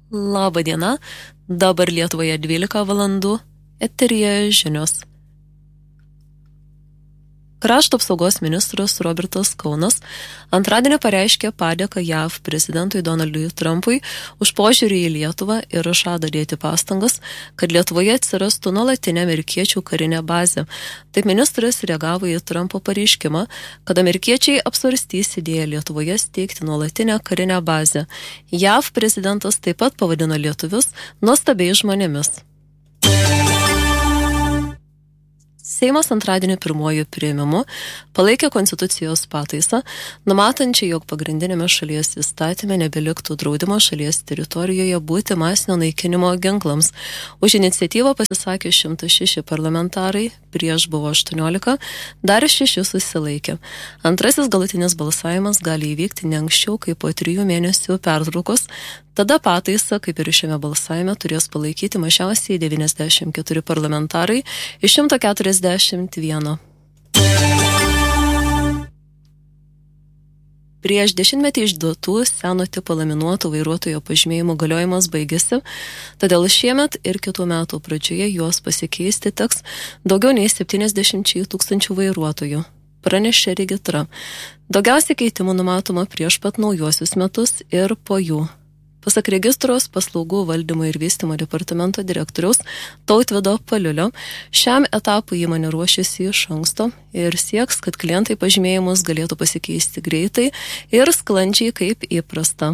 Labą dieną, dabar Lietuvoje 12 valandų, eteryje žinios. Krašto apsaugos ministras Robertas Kaunas antradienį pareiškė padėką JAV prezidentui Donaldui Trumpui už požiūrį į Lietuvą ir žada dėti pastangas, kad Lietuvoje atsirastų nuolatinė amerikiečių karinė bazė. Taip ministras reagavo į Trumpo pareiškimą, kad amerikiečiai apsvarstys idėją Lietuvoje steigti nuolatinę karinę bazę. JAV prezidentas taip pat pavadino lietuvius nuostabiais žmonėmis. Seimas antradienį pirmuoju priėmimu palaikė konstitucijos pataisą, numatančią, jog pagrindinėme šalies įstatyme nebeliktų draudimo šalies teritorijoje būti masinio naikinimo ginklams. Už iniciatyvą pasisakė 106 parlamentarai, prieš buvo 18, dar 6 susilaikė. Antrasis galutinis balsavimas gali įvykti ne anksčiau kaip po 3 mėnesių pertraukos. Tada pataisą, kaip ir šiame balsavime, turės palaikyti mažiausiai 94 parlamentarai iš 141. Prieš 10 išduotų seno tipo laminuotų vairuotojo pažymėjimų galiojimas baigėsi, todėl šiemet ir kitų metų pradžioje juos pasikeisti teks daugiau nei 70 000 vairuotojų, pranešė Regitra. Daugiausiai keitimų numatoma prieš pat naujuosius metus ir po jų. Pasak registros paslaugų valdymo ir vystymo departamento direktoriaus Tautvydo Paliulio, šiam etapui įmonė ruošiasi iš anksto ir sieks, kad klientai pažymėjimus galėtų pasikeisti greitai ir sklandžiai kaip įprasta.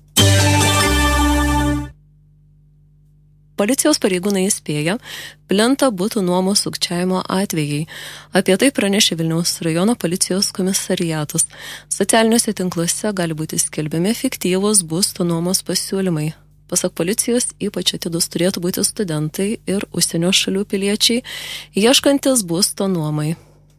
Policijos pareigūnai įspėja, plinta butų nuomos sukčiavimo atvejai. Apie tai pranešė Vilniaus rajono policijos komisariatas. Socialiniuose tinkluose gali būti skelbiami fiktyvūs būsto nuomos pasiūlymai. Pasak policijos, ypač atidus turėtų būti studentai ir užsienio šalių piliečiai, ieškantis būsto nuomai.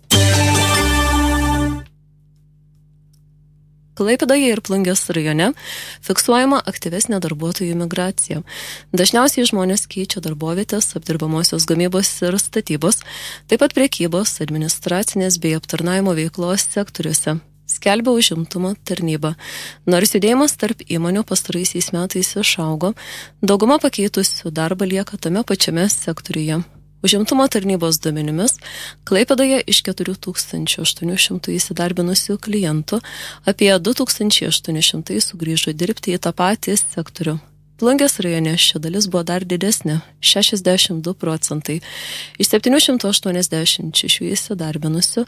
Klaipėdoje ir Plungės rajone fiksuojama aktyvesnė darbuotojų migracija. Dažniausiai žmonės keičia darbovietės, apdirbamosios gamybos ir statybos, taip pat prekybos, administracinės bei aptarnavimo veiklos sektoriuose, skelbia užimtumo tarnyba. Nors judėjimas tarp įmonių pastaraisiais metais išaugo, dauguma pakeitusių darbą lieka tame pačiame sektoriuje. Užimtumo tarnybos duomenimis, Klaipėdoje iš 4800 įsidarbinusių klientų apie 2800 sugrįžo dirbti į tą patį sektorių. Plungės rajone ši dalis buvo dar didesnė – 62%. Iš 786 įsidarbinusių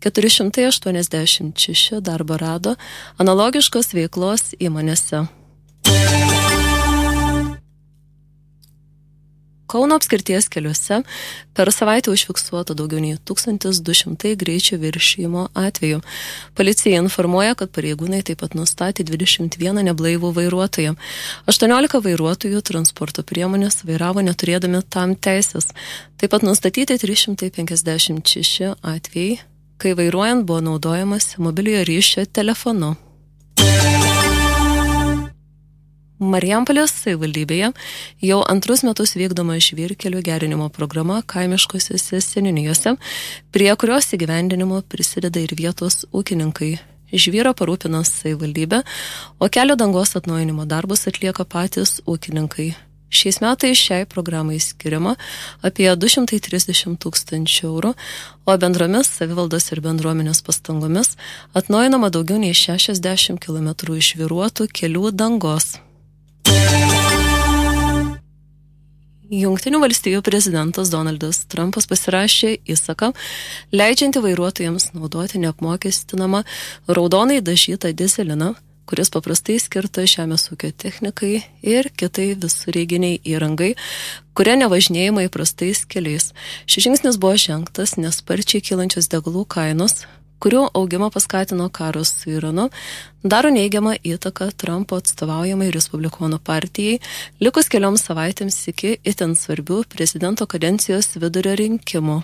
486 darbą rado analogiškos veiklos įmonėse. Kauno apskrities keliuose per savaitę užfiksuota daugiau nei 1200 greičio viršijimo atvejų. Policija informuoja, kad pareigūnai taip pat nustatė 21 neblaivų vairuotoją. 18 vairuotojų transporto priemonės vairavo neturėdami tam teisės. Taip pat nustatyti 356 atvejai, kai vairuojant buvo naudojamas mobiliojo ryšio telefonu. Marijampolės savivaldybėje jau antrus metus vykdoma žvyrkelių gerinimo programa kaimiškosiose seniūnijose, prie kurios įgyvendinimo prisideda ir vietos ūkininkai. Žvyrą parūpina savivaldybė, o kelio dangos atnaujinimo darbus atlieka patys ūkininkai. Šiais metais šiai programai skiriama apie 230 000 eurų, o bendromis savivaldos ir bendruomenės pastangomis atnaujinama daugiau nei 60 km išvyruotų kelių dangos. Jungtinių valstijų prezidentas Donaldas Trumpas pasirašė įsaką, leidžiantį vairuotojams naudoti neapmokestinamą raudonai dažytą dyzeliną, kuris paprastai skirta žemės ūkio technikai ir kitai visureiginiai įrangai, kuria nevažinėjama įprastais keliais. Šis žingsnis buvo žengtas, nes sparčiai kylančios degalų kainos, kurių augimą paskatino karas su Iranu, daro neigiamą įtaką Trumpo atstovaujamai Respublikonų partijai, likus kelioms savaitėms iki itin svarbių prezidento kadencijos vidurio rinkimų.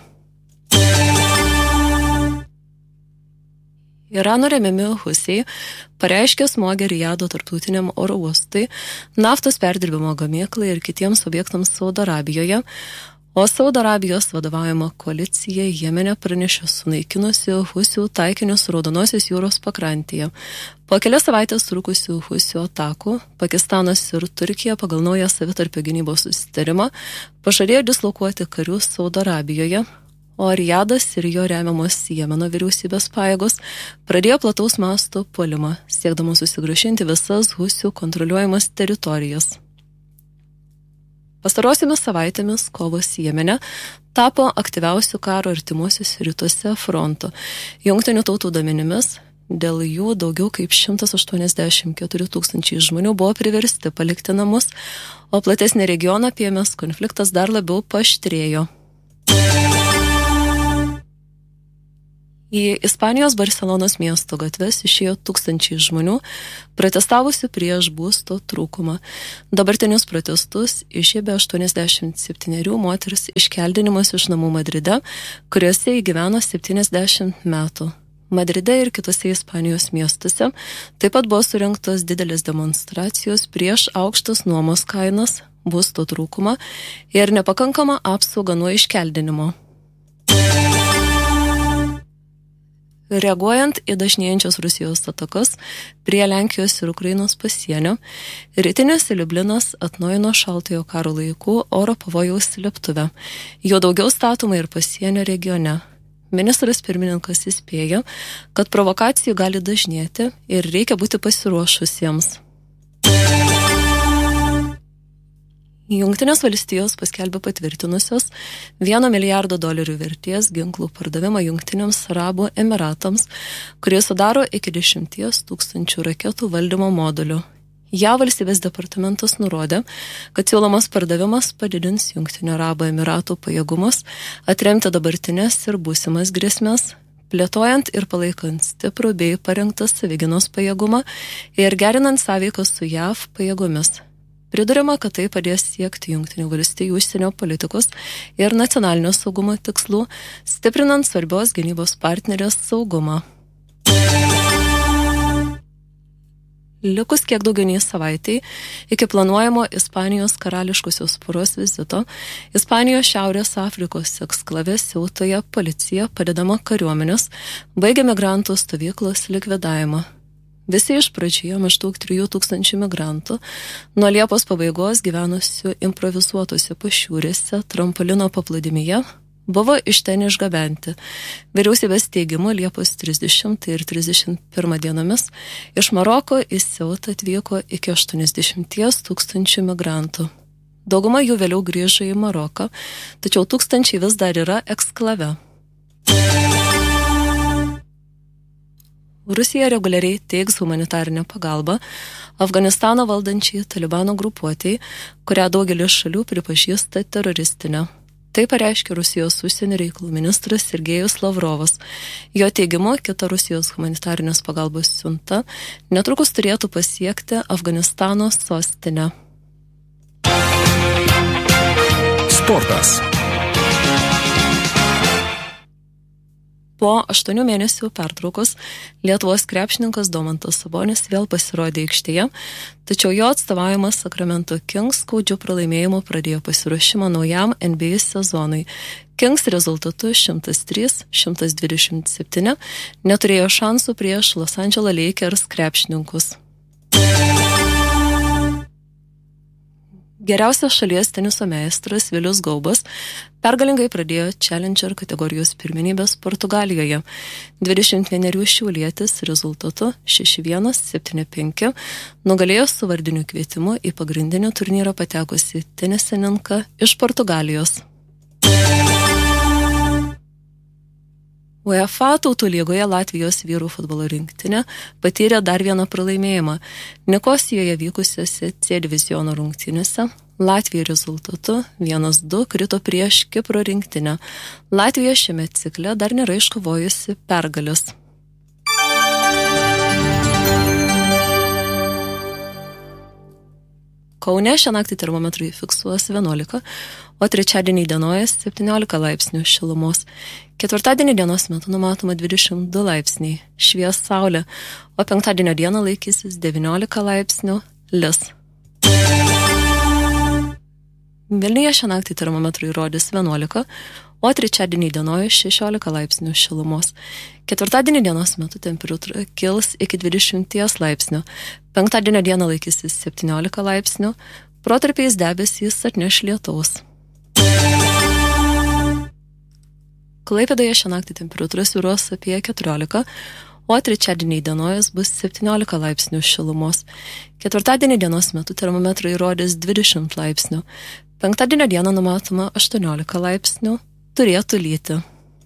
Irano remiami Husiai pareiškė smogį Rijado tarptautiniam oro uostui, naftos perdirbimo gamyklai ir kitiems objektams Saudo Arabijoje, O Saudo Arabijos vadovaujama koalicija Jemene pranešė sunaikinusi Husių taikinius Raudonosios jūros pakrantėje. Po kelias savaitės trukusių Husių atakų, Pakistanas ir Turkija pagal naują savitarpio gynybos susitarimą pažadėjo dislokuoti karius Saudo Arabijoje, o Rijadas ir jo remiamos Jemeno vyriausybės pajėgos pradėjo plataus masto puolimą, siekdamos susigrąžinti visas Husių kontroliuojamas teritorijas. Pastarosiomis savaitėmis kovos Jemene tapo aktyviausių karo artimuosiuose rytuose fronto. Jungtinių tautų duomenimis dėl jų daugiau kaip 184 tūkstančiai žmonių buvo priversti palikti namus, o platesnį regioną apėmęs konfliktas dar labiau paaštrėjo. Į Ispanijos Barcelonos miesto gatves išėjo tūkstančiai žmonių, protestavusių prieš būsto trūkumą. Dabartinius protestus išėbė 87 moteris iškeldinimas iš namų Madride, kuriuose įgyveno 70 metų. Madride ir kitose Ispanijos miestuose taip pat buvo surengtos didelės demonstracijos prieš aukštas nuomos kainas, būsto trūkumą ir nepakankamą apsaugą nuo iškeldinimo. Reaguojant į dažnėjančias Rusijos atakas prie Lenkijos ir Ukrainos pasienio, rytinis Liublinas atnaujino šaltojo karo laikų oro pavojaus slėptuvę. Jo daugiau statoma ir pasienio regione. Ministras pirmininkas įspėja, kad provokacijų gali dažnėti ir reikia būti pasiruošusiems. Jungtinės valstijos paskelbė patvirtinusios $1 milijardo vertės ginklų pardavimą Jungtiniams Arabų Emiratams, kurie sudaro iki 10 000 raketų valdymo modulių. JAV valstybės departamentas nurodė, kad siūlomas pardavimas padidins Jungtinių Arabų Emiratų pajėgumus atremti dabartinės ir būsimas grėsmes, plėtojant ir palaikant stiprų bei parengtą savigynos pajėgumą ir gerinant sąveiką su JAV pajėgomis. Priduriama, kad tai padės siekti Jungtinių valstijų užsienio politikos ir nacionalinio saugumo tikslų, stiprinant svarbios gynybos partnerės saugumą. Likus kiek daugiau nei savaitei iki planuojamo Ispanijos karališkosios poros vizito, Ispanijos Šiaurės Afrikos eksklave Siautoje policija, padedama kariuomenės, baigė migrantų stovyklos likvidavimą. Visi iš pradžioje maždaug 3000 migrantų nuo Liepos pabaigos gyvenusių improvizuotose pašiūrėse trampolino paplūdimyje buvo iš ten išgabenti. Vyriausybės teigimu Liepos 30 ir 31 dienomis iš Maroko į Siautą atvyko iki 80 000 migrantų. Dauguma jų vėliau grįžo į Maroką, tačiau tūkstančiai vis dar yra eksklave. Rusija reguliariai teiks humanitarinę pagalbą Afganistano valdančiai Talibano grupuotei, kurią daugelis šalių pripažįsta teroristinę. Tai pareiškė Rusijos užsienio reikalų ministras Sergejus Lavrovas. Jo teigimu, kita Rusijos humanitarinės pagalbos siunta netrukus turėtų pasiekti Afganistano sostinę. Sportas. Po 8 mėnesių pertraukos Lietuvos krepšininkas Domantas Sabonis vėl pasirodė aikštėje, tačiau jo atstovavimas Sacramento Kings skaudžiu pralaimėjimu pradėjo pasiruošimą naujam NBA sezonui. Kings rezultatu 103-127 neturėjo šansų prieš Los Angeles Lakers krepšininkus. Geriausias šalies teniso meistras Vilius Gaubas pergalingai pradėjo Challenger kategorijos pirmenybės Portugalijoje. 21 šiaulietis rezultatu 6-1-7-5 nugalėjo su vardiniu kvietimu į pagrindinį turnyrą patekusi tenisininką iš Portugalijos. UEFA Tautų lygoje Latvijos vyrų futbolo rinktinė patyrė dar vieną pralaimėjimą. Nikosijoje vykusiose C diviziono rungtynėse Latvija rezultatu 1-2 krito prieš Kipro rinktinę. Latvija šiame cikle dar nėra iškovojusi pergalės. Kaune šią naktį termometrai fiksuos 11, o trečiadienį dienojas 17 laipsnių šilumos. Ketvirtadienį dienos metu numatoma 22 laipsniai, švies saulė, o penktadienio dieną laikysis 19 laipsnių lis. Vilniuje šią naktį termometrai rodys 11, o trečiadienį dienoje 16 laipsnių šilumos. Ketvirtadienį dienos metu temperatūra kils iki 20 laipsnių. Penktadienio dieną laikysis 17 laipsnių, protarpiais debesys atneš lietaus. Klaipėdoje šią naktį temperatūra svyruos apie 14, o trečiadienį dienojas bus 17 laipsnių šilumos. Ketvirtadienį dienos metu termometrai rodys 20 laipsnių. Penktadienio dieną numatoma 18 laipsnių, turėtų lyti.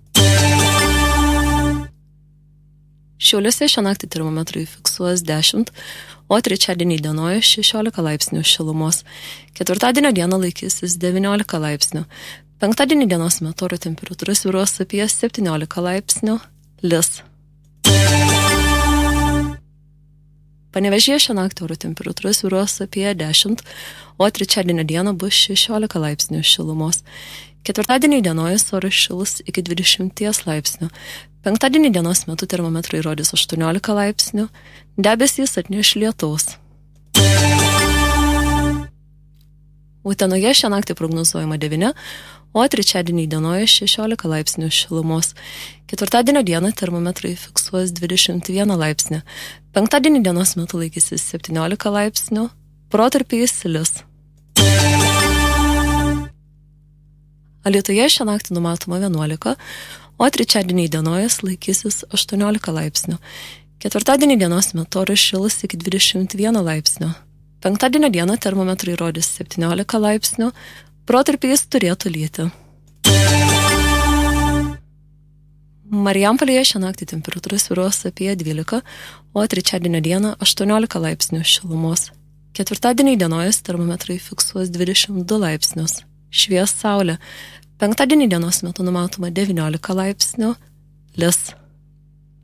Šiauliuose šią naktį termometrai fiksuos 10, o trečiadienį dienoje 16 laipsnių šilumos. Ketvirtadienio dieną laikysis 19 laipsnių. Penktadienį dienos metu oro temperatūra svyruos apie 17 laipsnių, lis. Panevėžyje šią naktį oro temperatūra svyruos apie 10, o trečiadienio dieną bus 16 laipsnių šilumos. Ketvirtadienį dienojas oras šils iki 20 laipsnių. Penktadienį dienos metu termometrai rodys 18 laipsnių, debesys atneš lietaus. Utenoje šią naktį prognozuojama 9, o trečiadienį dienoje 16 laipsnių šilumos. Ketvirtadienio dieną termometrai fiksuos 21 laipsnį. Penktadienį dienos metu laikysis 17 laipsnių, protarpiais lis. Alytuje šią naktį numatoma 11, o trečiadienį dienojas laikysis 18 laipsnių. Ketvirtadienį dienos metu oras šils iki 21 laipsnių. Penktadienio dieną termometrai rodys 17 laipsnių, protarpiais turėtų lyti. Marijampolėje šią naktį temperatūra svyruos apie 12, o trečiadienio dieną 18 laipsnių šilumos. Ketvirtadienį dienojas termometrai fiksuos 22 laipsnius. Švies saulė. Penktadienį dienos metu numatoma 19 laipsnių, lis.